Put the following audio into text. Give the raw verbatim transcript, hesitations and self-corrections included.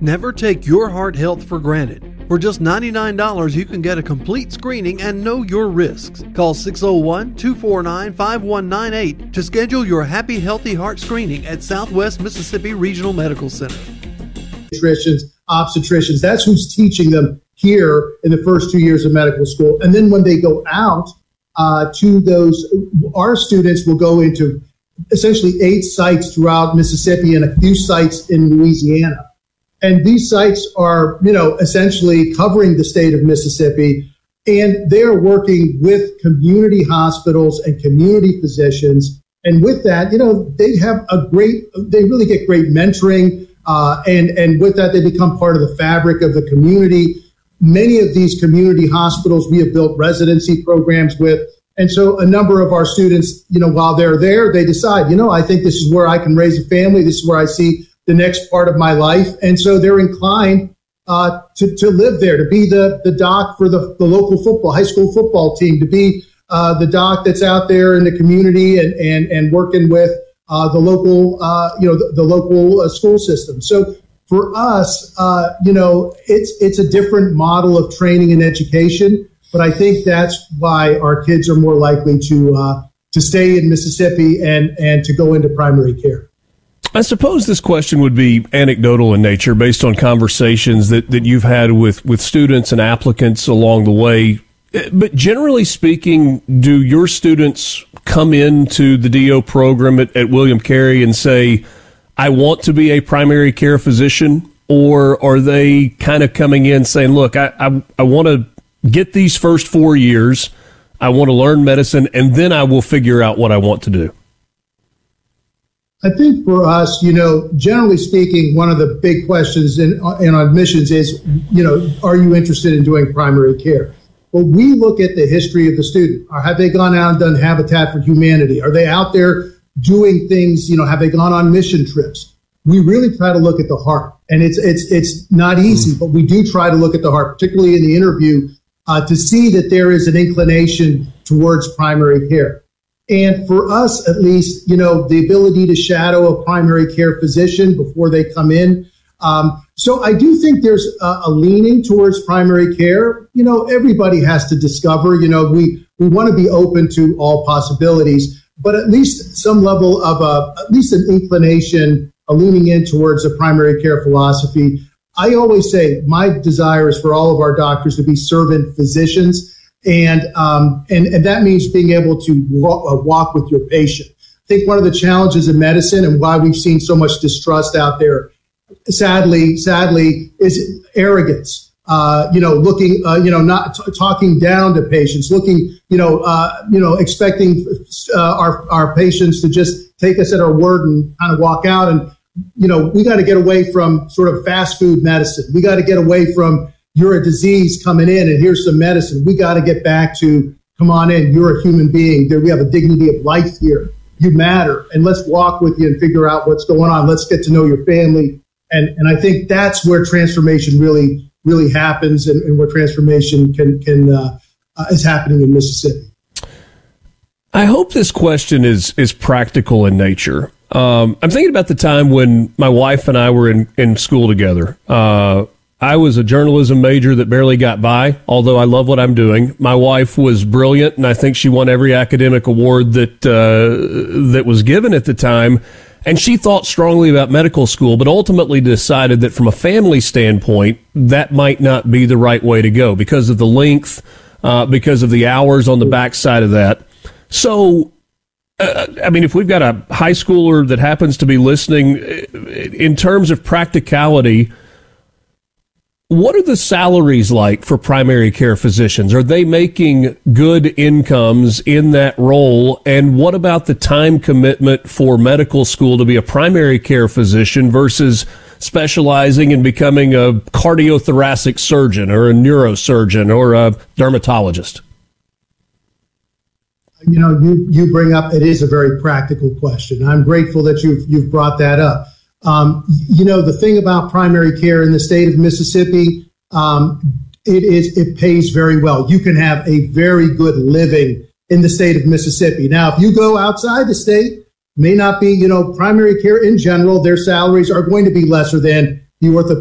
Never take your heart health for granted. For just ninety-nine dollars, you can get a complete screening and know your risks. Call six oh one, two four nine, five one nine eight to schedule your Happy Healthy Heart screening at Southwest Mississippi Regional Medical Center. Nutritionists, obstetricians, that's who's teaching them here in the first two years of medical school. And then when they go out uh, to those, our students will go into essentially eight sites throughout Mississippi and a few sites in Louisiana. And these sites are, you know, essentially covering the state of Mississippi, and they are working with community hospitals and community physicians. And with that, you know, they have a great, they really get great mentoring. Uh, and, and with that, they become part of the fabric of the community. Many of these community hospitals we have built residency programs with. And so a number of our students, you know, while they're there, they decide, you know, I think this is where I can raise a family. This is where I see the next part of my life. And so they're inclined uh, to, to live there, to be the, the doc for the, the local football, high school football team, to be uh, the doc that's out there in the community and, and, and working with uh, the local, uh, you know, the, the local uh, school system. So for us, uh, you know, it's, it's a different model of training and education, but I think that's why our kids are more likely to, uh, to stay in Mississippi and, and to go into primary care. I suppose this question would be anecdotal in nature based on conversations that, that you've had with, with students and applicants along the way. But generally speaking, do your students come into the D O program at, at William Carey and say, I want to be a primary care physician? Or are they kind of coming in saying, look, I, I, I want to get these first four years, I want to learn medicine, and then I will figure out what I want to do? I think for us, you know, generally speaking, one of the big questions in, in admissions is, you know, are you interested in doing primary care? Well, we look at the history of the student. Or have they gone out and done Habitat for Humanity? Are they out there doing things, you know, have they gone on mission trips? We really try to look at the heart. And it's it's it's not easy, but we do try to look at the heart, particularly in the interview, uh, to see that there is an inclination towards primary care. And for us, at least, you know, the ability to shadow a primary care physician before they come in. Um, so I do think there's a, a leaning towards primary care. You know, everybody has to discover, you know, we, we want to be open to all possibilities, but at least some level of a, at least an inclination, a leaning in towards a primary care philosophy. I always say my desire is for all of our doctors to be servant physicians. And, um, and, and that means being able to walk, uh, walk with your patient. I think one of the challenges in medicine and why we've seen so much distrust out there, sadly, sadly, is arrogance. Uh, you know, looking, uh, you know, not t- talking down to patients, looking, you know, uh, you know, expecting uh, our, our patients to just take us at our word and kind of walk out. And, you know, we got to get away from sort of fast food medicine. We got to get away from, you're a disease coming in and here's some medicine. We got to get back to, come on in, you're a human being. We have a dignity of life here. You matter. And let's walk with you and figure out what's going on. Let's get to know your family. And and I think that's where transformation really, really happens and, and where transformation can, can uh, uh, is happening in Mississippi. I hope this question is, is practical in nature. Um, I'm thinking about the time when my wife and I were in, in school together. Uh, I was a journalism major that barely got by, although I love what I'm doing. My wife was brilliant, and I think she won every academic award that uh, that was given at the time. And she thought strongly about medical school, but ultimately decided that from a family standpoint, that might not be the right way to go because of the length, uh, because of the hours on the backside of that. So, uh, I mean, if we've got a high schooler that happens to be listening, in terms of practicality, what are the salaries like for primary care physicians? Are they making good incomes in that role? And what about the time commitment for medical school to be a primary care physician versus specializing in becoming a cardiothoracic surgeon or a neurosurgeon or a dermatologist? You know, you, you bring up, it is a very practical question. I'm grateful that you've, you've brought that up. Um, you know, the thing about primary care in the state of Mississippi, um, it is, it pays very well. You can have a very good living in the state of Mississippi. Now, if you go outside the state, may not be, you know, primary care in general, their salaries are going to be lesser than the orthopedic